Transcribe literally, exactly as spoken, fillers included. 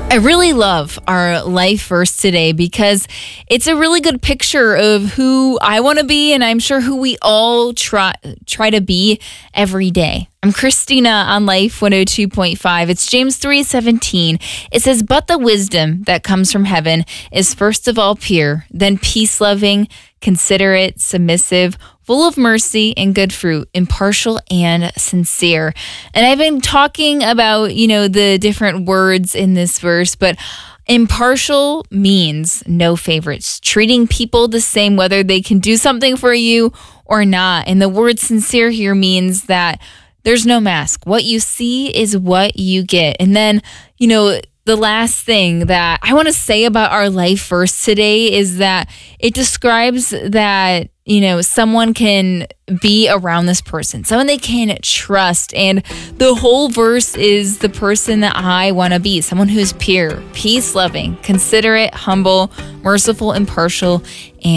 I really love our life verse today because it's a really good picture of who I want to be, and I'm sure who we all try try to be every day. I'm Christina on Life one oh two point five. It's James three seventeen. It says, "But the wisdom that comes from heaven is first of all pure, then peace-loving, considerate, submissive, full of mercy and good fruit, impartial and sincere." And I've been talking about, you know, the different words in this verse, but impartial means no favorites, treating people the same whether they can do something for you or not. And the word sincere here means that there's no mask. What you see is what you get. And then, you know, the last thing that I want to say about our life verse today is that it describes that, you know, someone can be around this person, someone they can trust. And the whole verse is the person that I want to be, someone who's pure, peace-loving, considerate, humble, merciful, impartial, and